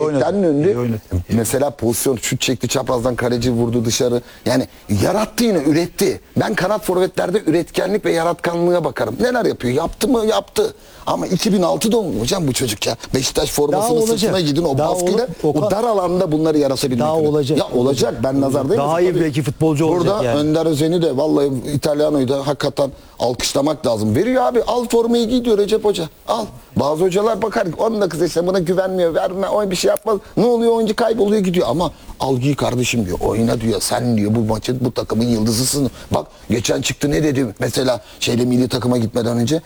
beklenenin önünde. Mesela pozisyon şut çekti çaprazdan, kaleci vurdu dışarı. Yani yarattı, yine üretti. Ben kanat forvetlerde üretkenlik ve yaratkanlığa bakarım. Neler yapıyor? Yaptı mı? Yaptı. Ama 2006 doğumlu hocam bu çocuk ya. Beşiktaş formasını sırtına gidin, o baskıyla o dar alanda bunları yaratabilmek. Daha olacak. Ya olacak, ben nazar değilim. Daha iyi belki futbolcu olacak burada yani. Önder Özen'i de vallahi İtalyano'yu da hakikaten alkışlamak lazım. Veriyor abi, al formayı giy diyor Recep Hoca. Al. Bazı hocalar bakar, onun kız işte buna güvenmiyor, verme, o bir şey yapmaz. Ne oluyor, oyuncu kayboluyor gidiyor, ama al giy kardeşim diyor, oyna diyor, sen diyor bu maçın, bu takımın yıldızısın. Bak geçen çıktı, ne dedi mesela milli takıma gitmeden önce,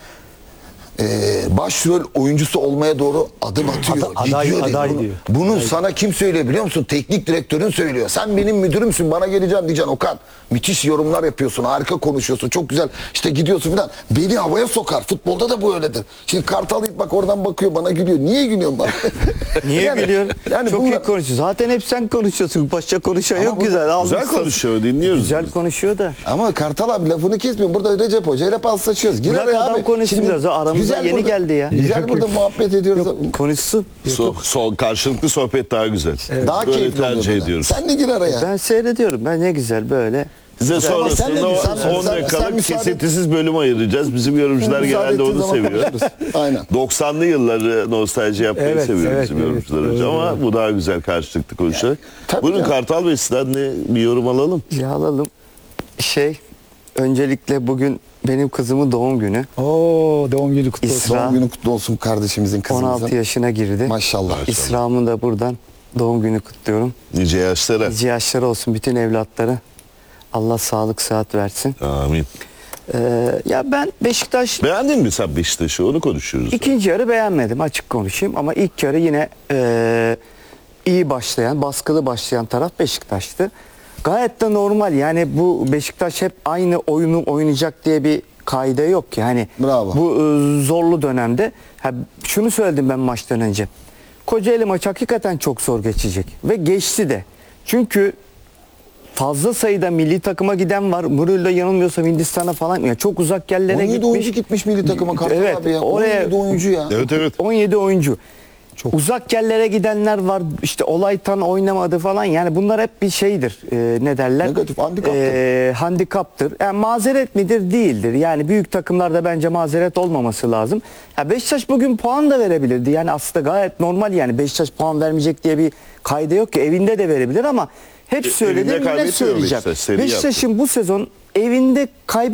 başrol oyuncusu olmaya doğru adım atıyor. Aday diyor. Bunu sana kim söylüyor biliyor musun? Teknik direktörün söylüyor. Sen benim müdürümsün, bana geleceğim diyeceksin Okan. Müthiş yorumlar yapıyorsun, harika konuşuyorsun, çok güzel. İşte gidiyorsun falan. Beni havaya sokar. Futbolda da bu öyledir. Şimdi Kartal bak oradan bakıyor, bana gülüyor. Niye gülüyorsun bana? Niye gülüyorsun? Yani çok iyi konuşuyor. Zaten hep sen konuşuyorsun. Başka konuşan yok, güzel. Güzel konuşuyor, dinliyoruz. Güzel konuşuyor da. Ama Kartal abi lafını kesmiyor. Burada Recep Hoca ile paslaşıyoruz. Gir araya abi. Konuşsun biraz. Aramızda yeni burada, geldi ya. Güzel burada muhabbet ediyoruz. Konuşsun. Karşılıklı sohbet daha güzel. Daha böyle keyifli tercih oluyor. ediyoruz. Sen de gir araya. Ben seyrediyorum. Ben ne güzel böyle. Size sonrasında 10 sen dakikalık müsaade- kesintisiz bölüm ayıracağız. Bizim yorumcular genelde onu seviyor. Aynen. 90'lı yılları nostalji yapmayı Evet, seviyor evet, bizim evet. yorumcular önce. Ama bu daha güzel karşılıklı konuşarak. Tabii Buyurun ya. Kartal Bey, sizden de bir yorum alalım. Ya alalım. Öncelikle bugün benim kızımın doğum günü. Doğum günü kutlu olsun. İsra Doğum günü kutlu olsun kardeşimizin, kızımızın. 16 yaşına girdi. Maşallah. İsra'mın da buradan doğum günü kutluyorum. Nice yaşlara. Nice yaşları olsun bütün evlatları. Allah sağlık sıhhat versin. Amin. Ya ben Beşiktaş Beğendin mi sen Beşiktaş'ı? Onu konuşuyoruz. ikinci yarı beğenmedim, açık konuşayım, ama ilk yarı yine iyi başlayan, baskılı başlayan taraf Beşiktaş'tı. Gayet de normal, yani bu Beşiktaş hep aynı oyunu oynayacak diye bir kaide yok ki. Hani Bravo. bu zorlu dönemde şunu söyledim ben maçtan önce. Kocaeli maçı hakikaten çok zor geçecek ve geçti de. Çünkü fazla sayıda milli takıma giden var. Murillo yanılmıyorsam Hindistan'a falan, yani çok uzak yerlere 17 gitmiş. oyuncu gitmiş milli takıma Kartal Evet, abi ya. oraya 17 oyuncu ya. Evet. 17 oyuncu. Uzak yerlere gidenler var. İşte Olaytan oynamadı falan. Yani bunlar hep bir şeydir. Ne derler? Negatif, handikaptır. Handikaptır. Yani mazeret midir? Değildir. Yani büyük takımlarda bence mazeret olmaması lazım. Ya Beşiktaş bugün puan da verebilirdi. Yani aslında gayet normal yani. Beşiktaş puan vermeyecek diye bir kaide yok ki. Evinde de verebilir ama hep söyledim, yine kaybetmiyor söyleyeceğim. Beşiktaş, Beşiktaş'ın bu sezon evinde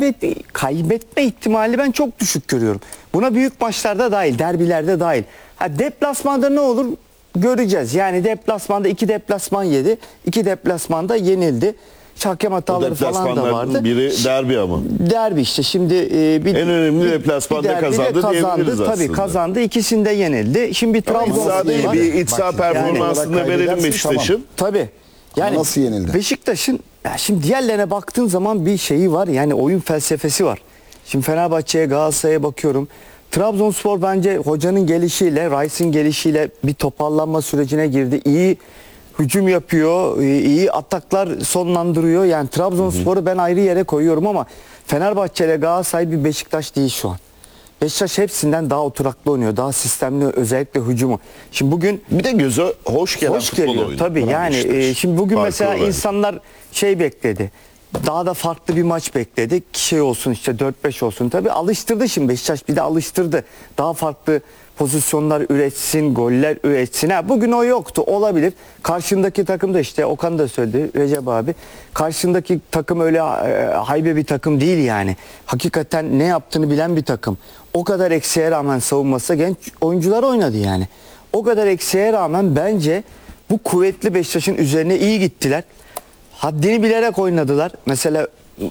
kaybetme ihtimali ben çok düşük görüyorum. Buna büyük maçlarda dahil, derbilerde dahil. Deplasmanda ne olur göreceğiz. Yani deplasmanda 2 deplasman yedi. 2 deplasmanda yenildi. Hakem hataları falan da vardı. Biri derbi ama. Derbi işte şimdi En önemli deplasmanda kazandı diyebiliriz tabii aslında. kazandı. İkisinde yenildi. Şimdi bir Trabzon değil, var. bir iç saha performansını Yani- verelim Beşiktaş'ın. Tabii. Yani nasıl yenildi? Beşiktaş'ın şimdi diğerlerine baktığın zaman bir şeyi var. Yani oyun felsefesi var. Şimdi Fenerbahçe'ye, Galatasaray'a bakıyorum. Trabzonspor bence hocanın gelişiyle, Rice'in gelişiyle bir toparlanma sürecine girdi. İyi hücum yapıyor, iyi ataklar sonlandırıyor. Yani Trabzonspor'u ben ayrı yere koyuyorum ama Fenerbahçe ile Galatasaray bir Beşiktaş değil şu an. Beşiktaş hepsinden daha oturaklı oynuyor. Daha sistemli, özellikle hücumu. Şimdi bugün Bir de göze hoş gelen futbol geliyor. oyunu. Tabii yani Beşiktaş. şimdi bugün Farkı mesela olarak. insanlar bekledi. Daha da farklı bir maç bekledi. Olsun işte 4-5 olsun. Tabii alıştırdı şimdi Beşiktaş, bir de alıştırdı. Daha farklı pozisyonlar üretsin, goller üretsin. Bugün o yoktu. Olabilir. Karşındaki takım da işte Okan da söyledi, Recep abi. Karşındaki takım öyle haybe bir takım değil yani. Hakikaten ne yaptığını bilen bir takım. O kadar eksiğe rağmen savunması genç oyuncular oynadı yani. O kadar eksiğe rağmen bence bu kuvvetli Beşiktaş'ın üzerine iyi gittiler. Haddini bilerek oynadılar. Mesela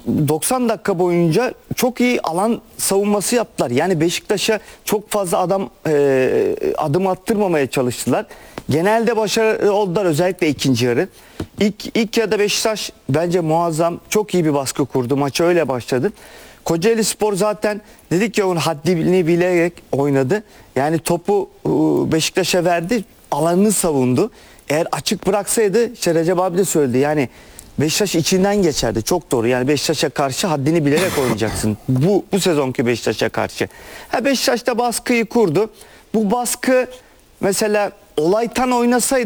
90 dakika boyunca çok iyi alan savunması yaptılar. Yani Beşiktaş'a çok fazla adım attırmamaya çalıştılar. Genelde başarılı oldular, özellikle ikinci yarı. İlk yarıda Beşiktaş bence muazzam, çok iyi bir baskı kurdu. Maça öyle başladı. Kocaelispor zaten dedik ya, onun haddini bilerek oynadı. Yani topu Beşiktaş'a verdi, alanını savundu. Eğer açık bıraksaydı, işte Recep abi de söyledi, yani Beşiktaş içinden geçerdi. Çok doğru. Yani Beşiktaş'a karşı haddini bilerek oynayacaksın. Bu sezonki Beşiktaş'a karşı. Beşiktaş da baskıyı kurdu. Bu baskı mesela Olaytan oynasaydı